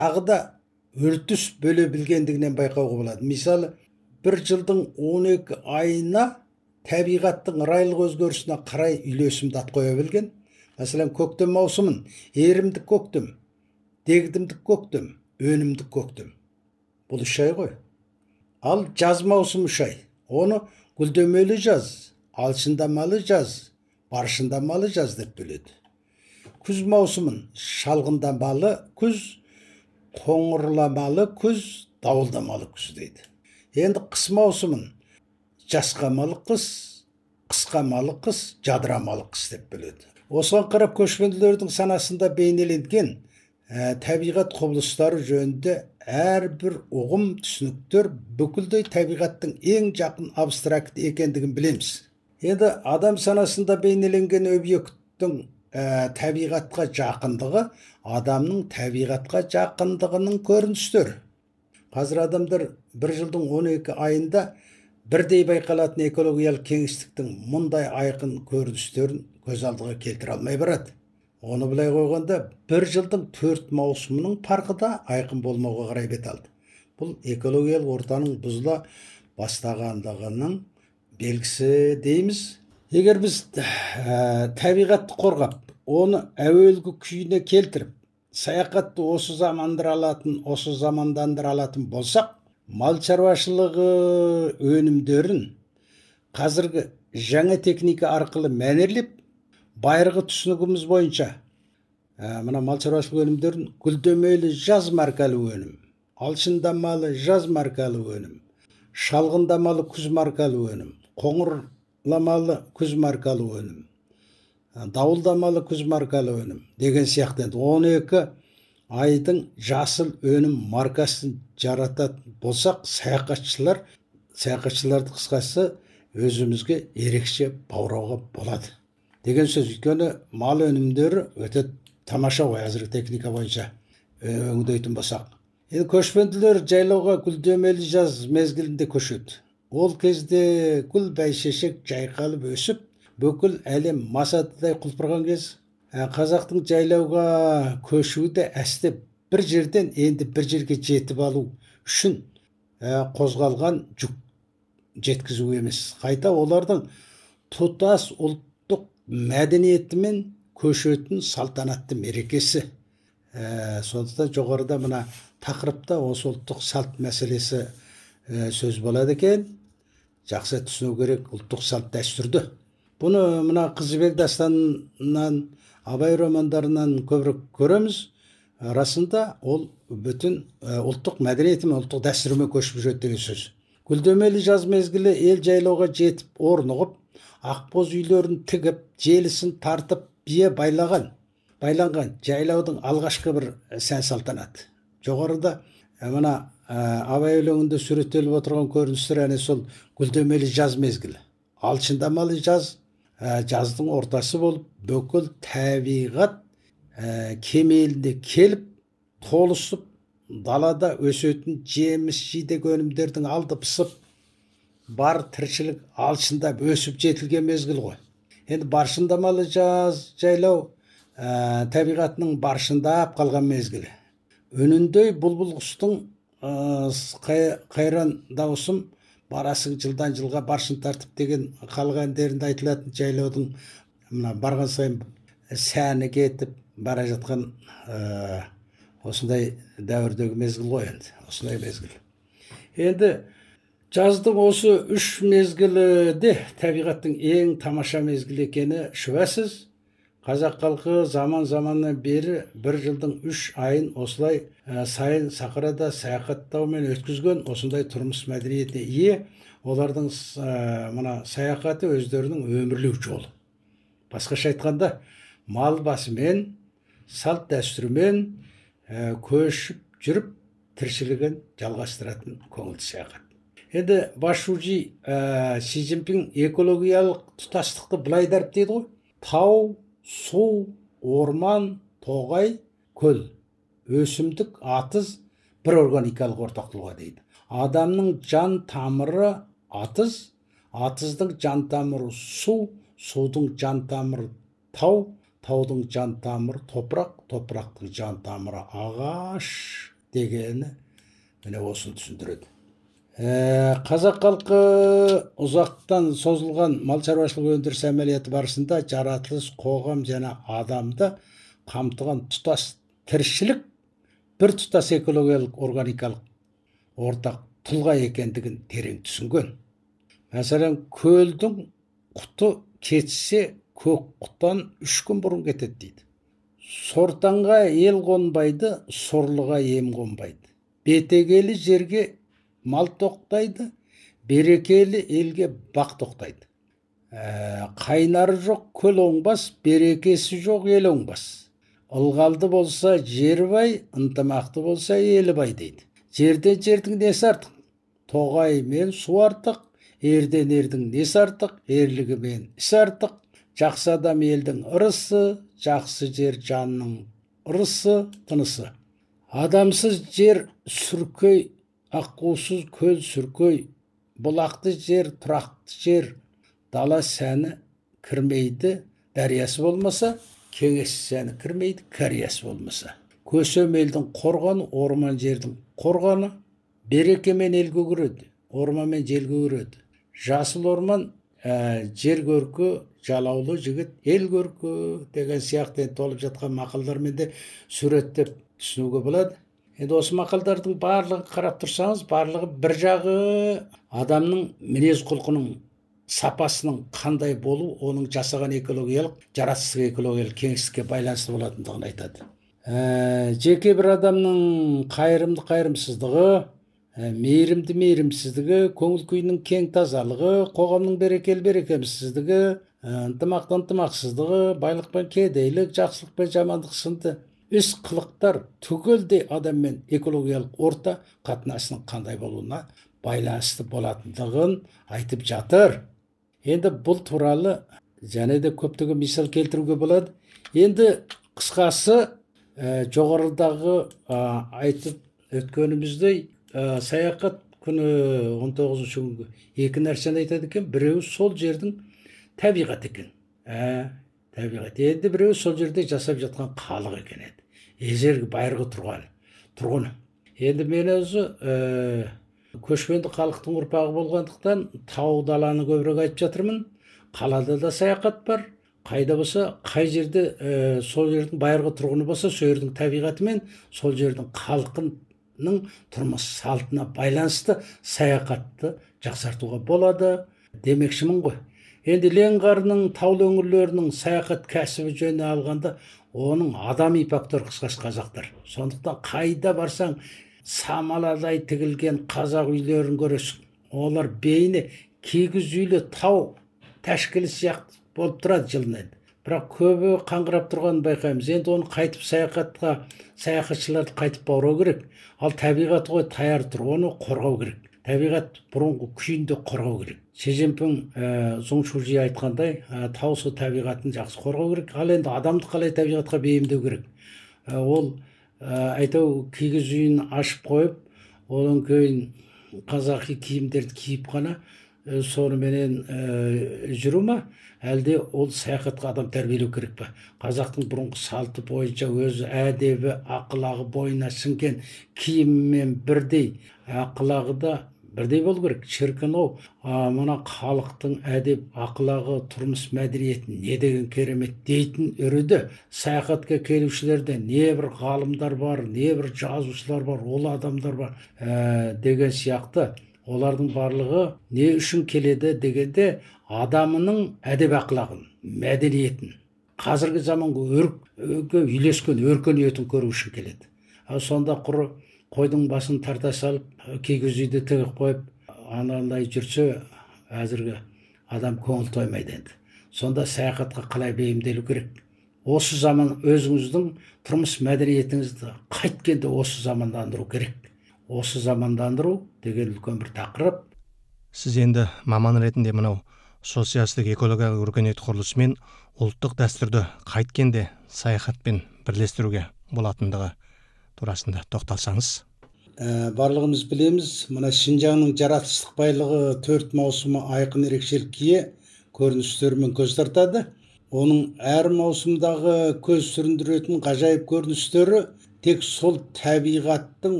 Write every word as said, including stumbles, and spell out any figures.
ағыда үрдіс бөле білгендігінен байқауға болады. Мысалы, бір жылдың он екі айына табиғаттың райлық өзгерісіне қарай үйлесімді ат қоя білген. Мәселен, көктем маусымын ерімдік көктем, дегдімдік көктем, өнімдік көктем. Бұл үш ай ғой. Ал жаз маусымы үш ай. Оны гүлдемелі жаз, алшындамалы жаз, баршындамалы жаз деп бөледі. Күз маусымын шалғындамалы күз, қоңырламалы күз, дауылдамалы күз дейді. Енді қыс маусымын жасқамалы қыс, қысқамалы қыс, жадырамалы қыс деп бөледі. Осыған қарап көшпенділердің санасында бейнеленген ә, табиғат құбылыстары жөнінде әрбір ұғым түсініктер бүкілдей табиғаттың ең жақын абстракт екендігін білеміз. Енді адам санасында бейнеленген объекттің ә, табиғатқа жақындығы адамның табиғатқа жақындығының көріністері. Қазір адамдар бір жылдың он екі айында бірдей байқалатын экологиялық кеңістіктің мұндай айқын көріністерін көз алдыға келтіре алмай барады. Оны былай қойғанда, бір жылдың төрт маусымының парқы да айқын болмауға қарай бет алды. Бұл экологиялық ортаның бұзыла бастағандығының белгісі дейміз. Егер біз ә, табиғатты қорғап, оны әуелгі күйіне келтіріп, саяхатты осы замандыра алатын, осы замандандыра алатын болсақ, мал шаруашылығы өнімдерін қазіргі жаңа техника арқылы мәнерлеп, байырғы түсінігіміз бойынша ә, мына мал шаруашылығы өнімдерін гүлдемелі жаз маркалы өнім, алшындамалы жаз маркалы өнім, шалғындамалы күз маркалы өнім, қоңырламалы күз маркалы өнім, дауылдамалы күз маркалы өнім деген сияқты. он екі айдың жасыл өнім маркасын жарататын болсақ, саяхатшылар, саяхатшыларды қысқасы өзімізге ерекше баурауға болады деген сөз. Өйткені мал өнімдері өте тамаша ғой қазіргі техника бойынша өңдейтін болсақ. Енді көшпенділер жайлауға гүлдемелі жаз мезгілінде көшеді. Ол кезде гүл бәйшешек жайқалып өсіп, бүкіл әлем масатыдай құлпырған кез. Қазақтың жайлауға көшуі де әсте бір жерден енді бір жерге жетіп алу үшін қозғалған жүк жеткізу емес. Қайта олардың тұтас ұлттық мәдениеті мен көшетін салтанатты мерекесі. Ә, сондықтан жоғарыда мына тақырыпта осы ұлттық салт мәселесі ә, сөз болады екен. Жақсы түсіну керек ұлттық салт дәстүрді. Бұны мына Қыз жібек дастанынан, Абай романдарынан көбірек көреміз. Расында ол бүтін ә, ұлттық мәдениеті мен ұлттық дәстүрімен көшіп жүреді деген сөз. Гүлдемелі жаз мезгілі ел жайлауға жетіп, орнығып, ақбоз үйлерін тігіп, желісін тартып, бие байлаған, байланған жайлаудың алғашқы бір сән салтанаты. Жоғарыда мына Абай өлеңінде суреттеліп отырған көріністер әне сол гүлдемелі жаз мезгілі. Алшындамалы жаз, жаздың ортасы болып, бүкіл табиғат кемелінде келіп, толысып, далада өсетін жеміс жидек өнімдердің алды пысып, бар тіршілік алшындап өсіп жетілген мезгіл ғой. Енді баршындамалы жаз жайлау ә, табиғатының баршындап қалған мезгілі. Үніндей бұлбұл құстың ә, қайран даусым барасың жылдан жылға баршын тартып деген халық әндерінде айтылатын жайлаудың мына барған сайын сәні кетіп бара жатқан ә, осындай дәуірдегі мезгіл ғой енді, осындай мезгіл. Енді жаздың осы үш мезгілі де табиғаттың ең тамаша мезгілі екені шүбәсіз. Қазақ халқы заман-заманнан бері бір жылдың үш айын осылай ә, сайын сахарада саяхаттаумен өткізген, осындай тұрмыс мәдениетіне ие. Олардың ә, мына саяхаты өздерінің өмірлік жолы. Басқаша айтқанда, мал басымен, салт дәстүрімен ә, көшіп жүріп, тіршілігін жалғастыратын көңілді саяхат. Енді Башужи ә, Си Цзиньпин экологиялық тұтастықты былай дәріптейді ғой. Тау, су, орман, тоғай, көл, өсімдік, атыз бір органикалық ортақтылығы дейді. Адамның жан тамыры атыз, атыздың жан тамыры су, судың жан тамыры тау, таудың жан тамыры топырақ, топырақтың жан тамыры ағаш, дегені міне осыны түсіндіреді. Қазақ халқы ұзақтан созылған мал шаруашылығы өндіріс әмелияты барысында жаратылыс, қоғам және адамды қамтыған тұтас тіршілік бір тұтас экологиялық органикалық ортақ тұлға екендігін терең түсінген. Мәселен, көлдің құты кетсе, көк құтан үш күн бұрын кетеді дейді. Сортанға ел қонбайды, сорлыға ем қонбайды. Бетегелі жерге мал тоқтайды, берекелі елге бақ тоқтайды. Ә, қайнары жоқ көл оңбас, берекесі жоқ ел оңбас. Ылғалды болса жер бай, ынтымақты болса елі бай дейді. Жерден жердің несі артық? Тоғай мен су артық, ерден ердің несі артық? Ерлігі мен іс артық. Жақсы адам елдің ырысы, жақсы жер жанның ырысы, тынысы. Адамсыз жер сүркөй, аққусыз көл сүркөй, бұлақты жер, тұрақты жер, дала сәні кірмейді, дәриясы болмаса, кеңес сәні кірмейді, кәриясы болмаса. Көсем елдің қорғаны, орман жердің қорғаны, берекемен ел көгереді, орманмен жел көгереді. Жасыл орман, ә, жер көркі, жалаулы жігіт ел көркі деген сияқты толып жатқан мақалдармен де суреттеп түсінуге болады. Енді осы мақалдардың барлығын қарап тұрсаңыз, барлығы бір жағы адамның мінез құлқының сапасының қандай болу, оның жасаған экологиялық, жаратылыстық экологиялық кеңістікке байланысты болатындығын айтады. Ә, жеке бір адамның қайырымды қайырымсыздығы, мейірімді мейірімсіздігі, көңіл күйінің кең тазалығы, қоғамның берекелі берекемсіздігі, ынтымақты ынтымақсыздығы, байлық пен кедейлік, жақсылық пен жамандық сынды іс қылықтар түгелдей адаммен экологиялық орта қатынасының қандай болуына байланысты болатындығын айтып жатыр. Енді бұл туралы және де көптеген мисал келтіруге болады. Енді қысқасы ә, жоғарыдағы ә, айтып өткеніміздей ә, саяхат күні он тоғызыншы күнгі екі нәрсені айтады екен. Біреуі сол жердің табиғат екен. Ә, табиғат. Енді біреуі сол жерде жасап жатқан халық екен еді. Ежелгі байырғы тұрған, тұрғыны. Енді мен өзі ә, көшпенді халықтың ұрпағы болғандықтан тау даланы көбірек айтып жатырмын. Қалада да саяхат бар. Қайда болса, қай жерде ә, сол жердің байырғы тұрғыны болса, сол жердің табиғаты мен сол жердің халқының тұрмыс салтына байланысты саяхатты жақсартуға болады демекшімін ғой. Енді Ленғарының таулы өңірлерінің саяхат кәсібі жөніне алғанда, оның адами фактор қысқасы қазақтар. Сондықтан қайда барсаң самаладай тігілген қазақ үйлерін көресің. Олар бейне кигіз үйлі тау тәшкілі сияқты болып тұрады жылынан. Бірақ көбі қаңғырап тұрғанын байқаймыз. Енді оны қайтып саяхатқа, саяхатшыларды қайтып баурау керек. Ал табиғаты ғой таяр тұр, оны қорғау керек. Табиғат бұрынғы күйінде қорғау керек. Си Цзиньпин Зоңшужи айтқандай, таусы табиғатын жақсы қорғау керек. Ал енді адамды қалай табиғатқа бейімдеу керек. Ол айтау кигіз үйін ашып қойып, одан кейін қазақи киімдерді киіп қана соныменен жүру ма? Әлде ол саяхатқа адам тәрбиелеу керек па? Қазақтың бұрынғы салты бойынша өзі әдебі, ақылағы бойына сіңген киіммен бірдей, ақылағы да бірдей болу керек. Шіркін-ау, мына халықтың әдеп, ақылағы, тұрмыс мәдениетін не деген керемет дейтін үрді саяхатқа келушілерде не бір ғалымдар бар, не бір жазушылар бар, ол адамдар бар ә, деген сияқты. Олардың барлығы не үшін келеді дегенде адамының әдеп ақылағын, мәдениетін, қазіргі заманғы өрге үйлескен өркениетін көру үшін келеді. Сонда құры қойдың басын тарта салып, кигіз үйді тігіп қойып, анандай жүрсе, әзіргі адам көңіл тоймайды енді. Сонда саяхатқа қалай бейімделу керек? Осы заман өзіңіздің тұрмыс мәдениетіңізді қайткенде осы замандандыру керек. Осы замандандыру деген үлкен бір тақырып. Сіз енді маман ретінде мынау социалистік экологиялық өркениет құрылысы мен ұлттық дәстүрді қайткенде саяхатпен бірлестіруге болатындығы турасында тоқталсаңыз. Ә, барлығымыз білеміз, мына Шинжаңның жаратылыстық байлығы төрт маусымы айқын ерекшелікке көріністерімен көз тартады. Оның әр маусымдағы көз сүріндіретін ғажайып көріністері тек сол табиғаттың